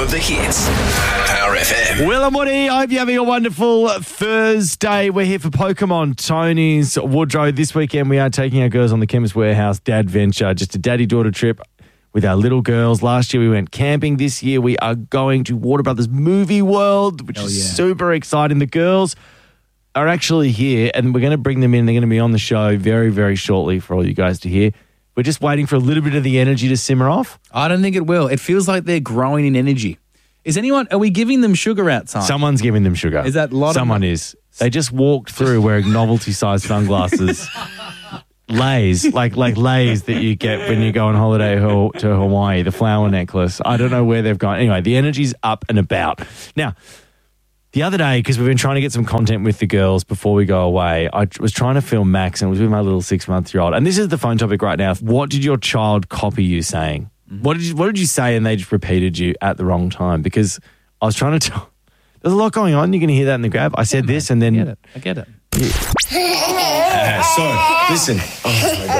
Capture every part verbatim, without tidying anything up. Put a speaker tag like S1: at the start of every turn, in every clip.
S1: of the hits. Power F M.
S2: Will and Woody, I hope you're having a wonderful Thursday. We're here for Pokemon Tony's Woodrow. This weekend we are taking our girls on the Chemist Warehouse Dad Venture, just a daddy-daughter trip with our little girls. Last year we went camping. This year we are going to Warner Brothers Movie World, which
S3: Hell
S2: is
S3: yeah.
S2: super exciting. The girls are actually here and we're going to bring them in. They're going to be on the show very, very shortly for all you guys to hear. We're just waiting for a little bit of the energy to simmer off.
S3: I don't think it will. It feels like they're growing in energy. Is anyone, are we giving them sugar outside?
S2: Someone's giving them sugar.
S3: Is that a lot of
S2: Someone
S3: them?
S2: is. They just walked through wearing novelty-sized sunglasses. Lays, like like Lays that you get when you go on holiday ho- to Hawaii, the flower necklace. I don't know where they've gone. Anyway, the energy's up and about. Now, the other day, because we've been trying to get some content with the girls before we go away, I was trying to film Max and it was with my little six-month-year-old. And this is the phone topic right now. What did your child copy you saying? What did you What did you say and they just repeated you at the wrong time? Because I was trying to tell... There's a lot going on. You're going to hear that in the grab. I said this and then...
S3: I get it. I get it.
S2: Uh, so, listen. Oh, my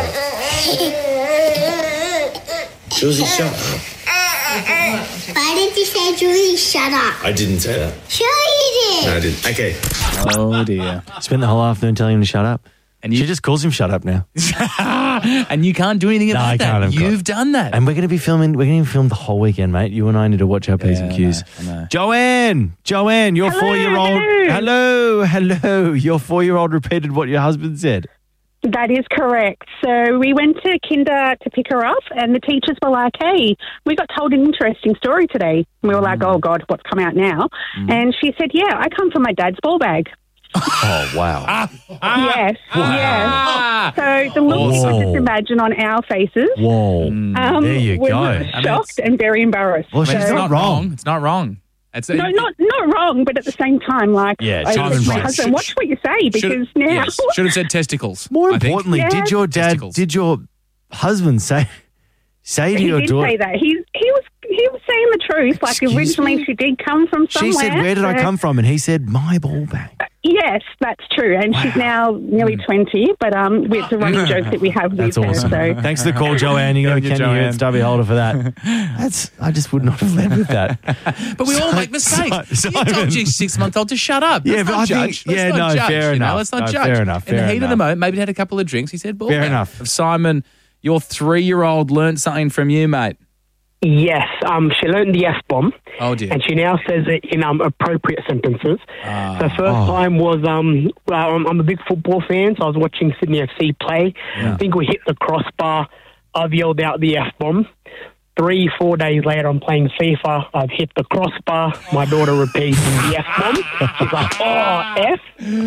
S2: God. Josie, shut up.
S4: Why did you say, Julie, shut up?
S2: I didn't say that.
S4: Sure you did.
S2: No, I didn't. Okay.
S3: Oh, dear.
S2: Spent the whole afternoon telling him to shut up.
S3: And you
S2: She just calls him shut up now.
S3: and you can't do anything
S2: No,
S3: about
S2: I
S3: that.
S2: can't, of
S3: You've
S2: course.
S3: done that.
S2: And we're going to be filming, we're going to film the whole weekend, mate. You and I need to watch our P's
S3: Yeah,
S2: and
S3: I
S2: Q's.
S3: know, I know.
S2: Joanne, Joanne, your
S5: Hello,
S2: four-year-old.
S5: hello.
S2: Hello, hello. Your four-year-old repeated what your husband said.
S5: That is correct. So we went to kinder to pick her up and the teachers were like, hey, we got told an interesting story today. And we were like, oh, God, what's come out now? And she said, yeah, I come from my dad's ball bag.
S2: Oh, wow.
S5: Yes, yes. So the look you
S2: Whoa.
S5: can just imagine on our faces.
S2: Whoa.
S5: Um,
S2: There you
S5: we're
S2: go.
S3: I mean,
S5: shocked
S3: it's-
S5: and very embarrassed.
S2: Well,
S3: I mean,
S2: she's
S3: it's
S5: So-
S2: not
S3: not
S2: wrong.
S3: wrong. It's not wrong. It's,
S5: No, not not wrong, but at the same time, like,
S2: Yeah,
S5: I
S2: time
S5: said
S2: and
S5: to my
S2: place.
S5: husband, watch what you say, because now...
S3: yes, should have said testicles.
S2: More
S3: I think.
S2: importantly,
S5: Yeah.
S2: did your dad,
S3: Testicles.
S2: did your husband say, say to
S5: He
S2: your
S5: did
S2: daughter?
S5: say that. He, he was he was saying the truth. Like,
S2: Excuse
S5: originally
S2: me?
S5: she did come from somewhere.
S2: She said, where did I
S5: so-
S2: come from? And he said, my ball bag.
S5: Yes, that's true. And she's now nearly twenty, but um, it's a running joke that we have with
S2: That's
S5: her.
S2: awesome.
S5: So.
S2: Thanks for the call, Joanne. You got to
S3: Good on you,
S2: Kenny here
S3: Joanne.
S2: at Stubby Holder for that. That's, I just would not have led with that.
S3: But we all make mistakes.
S2: Si-
S3: you told
S2: Simon.
S3: your six-month-old to shut up.
S2: Yeah,
S3: Let's
S2: but
S3: not
S2: I
S3: judge.
S2: think-
S3: Let's
S2: yeah,
S3: not
S2: no,
S3: judge,
S2: fair
S3: you know?
S2: enough.
S3: Let's not
S2: No,
S3: judge.
S2: fair enough,
S3: In the
S2: fair
S3: heat of the
S2: enough.
S3: moment, maybe he had a couple of drinks. He said, ball
S2: Fair
S3: bag.
S2: enough.
S3: Simon, your three-year-old learned something from you, mate.
S6: Yes, um, she learned the F-bomb,
S3: Oh, dear.
S6: and she now says it in um, appropriate sentences.
S3: Ah.
S6: the first
S2: Oh.
S6: time was, um, well, I'm, I'm a big football fan, so I was watching Sydney F C play.
S3: Yeah.
S6: I think we hit the crossbar. I've yelled out the F-bomb. Three, four days later, I'm playing FIFA. I've hit the crossbar. My daughter repeats the F-bomb. She's like, oh, F.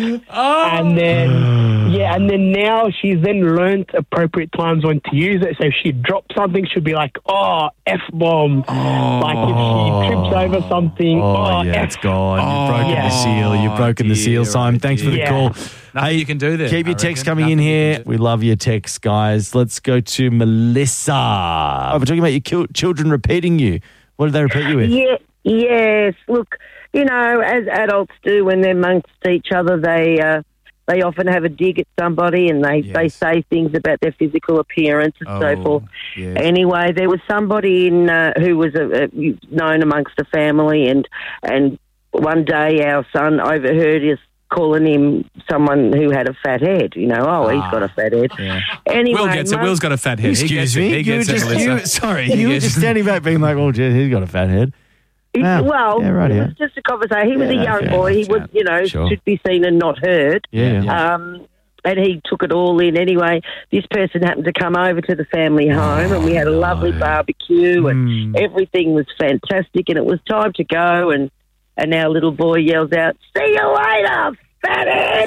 S6: And then, yeah, and then now she's then learnt appropriate times when to use it. So if she drops something, she'll be like, oh, F-bomb. Like if she trips over something,
S2: Oh,
S6: oh,
S2: yeah,
S6: F.
S2: it's gone. You've
S3: Oh,
S2: broken the seal. You've broken the seal,
S3: dear,
S2: Simon.
S3: oh,
S2: Thanks for the
S6: dear.
S2: call.
S3: Nothing you can do there.
S2: Keep your
S3: I
S2: texts
S3: reckon.
S2: coming in
S3: Nothing you
S2: here.
S3: can do.
S2: We love your texts, guys. Let's go to Melissa. Oh, we're talking about your kil- children repeating you. What did they repeat you with?
S7: Yeah, yes. Look, you know, as adults do when they're amongst each other, they uh, they often have a dig at somebody and they,
S3: Yes.
S7: they say things about their physical appearance and so
S3: Oh,
S7: forth.
S3: yes.
S7: Anyway, there was somebody in uh, who was a, a, known amongst the family, and and one day our son overheard us calling him someone who had a fat head. You know, oh, he's got a fat head.
S3: Yeah.
S7: Anyway,
S3: Will gets it.
S7: Mum-
S3: Will's got a fat head. He
S2: Excuse
S3: gets it.
S2: me.
S3: He
S2: You
S3: gets
S2: were
S3: it,
S2: just,
S3: Melissa.
S2: you, sorry,
S3: He
S2: you were
S3: gets
S2: just
S3: it.
S2: standing back being like, oh, gee, he's got a fat head.
S7: He-
S2: Wow.
S7: Well,
S2: Yeah, right,
S7: it
S2: yeah.
S7: was just a conversation. He was
S2: Yeah,
S7: a young
S2: fair
S7: boy. He
S3: enough,
S7: was, you know,
S2: Sure.
S7: should be seen and not heard.
S2: Yeah, yeah.
S7: Um, and he took it all in. Anyway, this person happened to come over to the family home, and we had a lovely
S2: no.
S7: barbecue, and
S2: Mm.
S7: everything was fantastic. And it was time to go, and and our little boy yells out, "See you later, fathead!"